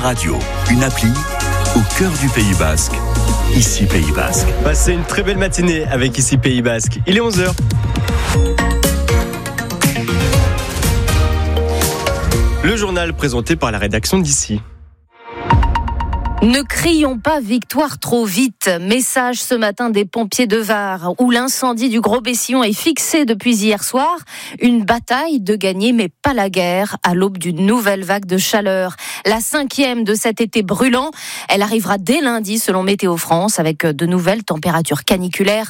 Radio, une appli au cœur du Pays Basque. Ici Pays Basque. Passez une très belle matinée avec Ici Pays Basque. Il est 11h. Le journal présenté par la rédaction d'Ici. Ne crions pas victoire trop vite. Message ce matin des pompiers de Var, où l'incendie du Gros Bessillon est fixé depuis hier soir. Une bataille de gagner, mais pas la guerre, à l'aube d'une nouvelle vague de chaleur. La 5e de cet été brûlant. Elle arrivera dès lundi, selon Météo France, avec de nouvelles températures caniculaires.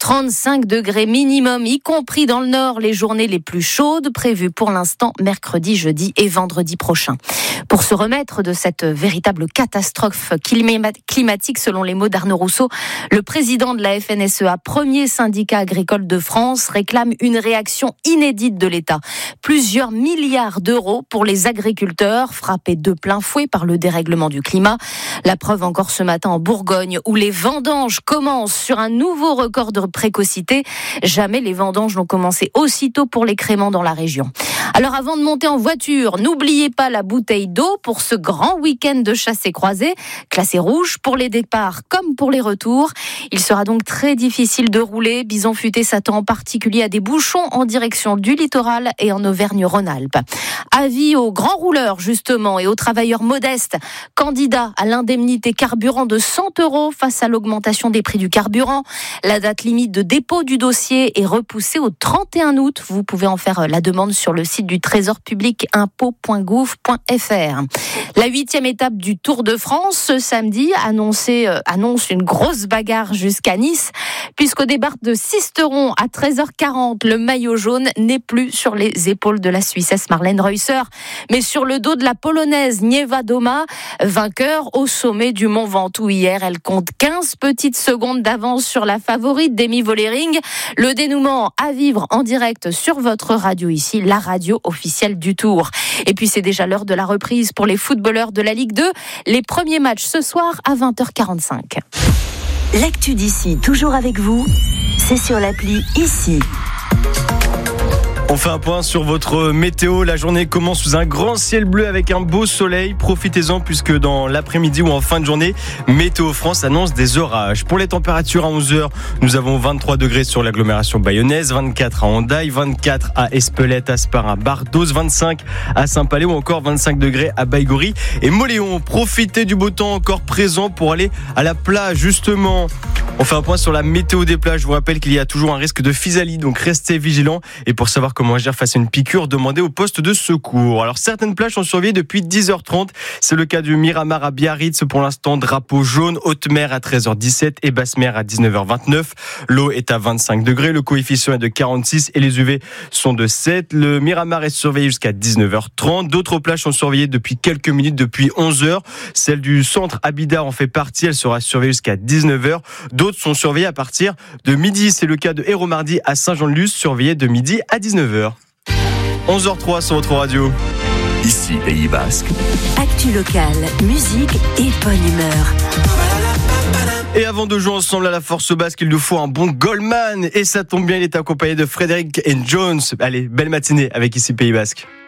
35 degrés minimum, y compris dans le nord, les journées les plus chaudes, prévues pour l'instant mercredi, jeudi et vendredi prochain. Pour se remettre de cette véritable catastrophe climatique, selon les mots d'Arnaud Rousseau, le président de la FNSEA, premier syndicat agricole de France, réclame une réaction inédite de l'État. Plusieurs milliards d'euros pour les agriculteurs frappés de plein fouet par le dérèglement du climat. La preuve encore ce matin en Bourgogne, où les vendanges commencent sur un nouveau record de précocité. Jamais les vendanges n'ont commencé aussitôt pour les créments dans la région. Alors avant de monter en voiture, n'oubliez pas la bouteille d'eau pour ce grand week-end de chassé-croisé, classé rouge pour les départs comme pour les retours. Il sera donc très difficile de rouler. Bison Futé s'attend en particulier à des bouchons en direction du littoral et en Auvergne-Rhône-Alpes. Avis aux grands rouleurs justement et aux travailleurs modestes, candidats à l'indemnité carburant de 100 € face à l'augmentation des prix du carburant. La date limite de dépôt du dossier est repoussée au 31 août. Vous pouvez en faire la demande sur le site du Trésor public impôts.gouv.fr. La 8e étape du Tour de France ce samedi annonce une grosse bagarre jusqu'à Nice, puisqu'au départ de Sisteron à 13h40, le maillot jaune n'est plus sur les épaules de la Suissesse Marlène Reusser, mais sur le dos de la Polonaise Nieva Doma, vainqueur au sommet du Mont Ventoux hier. Elle compte 15 petites secondes d'avance sur la favorite Demi Vollering. Le dénouement à vivre en direct sur votre radio ici, la radio officielle du Tour. Et puis c'est déjà l'heure de la reprise pour les footballeurs de la Ligue 2. Les premiers matchs ce soir à 20h45. L'actu d'ici, toujours avec vous, c'est sur l'appli Ici. On fait un point sur votre météo. La journée commence sous un grand ciel bleu avec un beau soleil. Profitez-en puisque dans l'après-midi ou en fin de journée, Météo France annonce des orages. Pour les températures à 11h, nous avons 23 degrés sur l'agglomération bayonnaise, 24 à Hendaye, 24 à Espelette, Aspar, Bardos, 25 à Saint-Palais ou encore 25 degrés à Baïgorry et Moléon. Profitez du beau temps encore présent pour aller à la plage justement. On fait un point sur la météo des plages. Je vous rappelle qu'il y a toujours un risque de physalie, donc restez vigilants. Et pour savoir comment agir face à une piqûre, demandez au poste de secours. Alors certaines plages sont surveillées depuis 10h30. C'est le cas du Miramar à Biarritz. Pour l'instant, drapeau jaune, haute mer à 13h17 et basse mer à 19h29. L'eau est à 25 degrés, le coefficient est de 46 et les UV sont de 7. Le Miramar est surveillé jusqu'à 19h30. D'autres plages sont surveillées depuis quelques minutes, depuis 11h. Celle du centre Abidar en fait partie. Elle sera surveillée jusqu'à 19h. D'autres sont surveillés à partir de midi. C'est le cas de Héromardi à Saint-Jean-de-Luz, surveillé de midi à 19h. 11h03 sur votre radio. Ici Pays Basque. Actu locale, musique et bonne humeur. Et avant de jouer ensemble à la Force Basque, il nous faut un bon Goldman. Et ça tombe bien, il est accompagné de Frédéric et Jones. Allez, belle matinée avec Ici Pays Basque.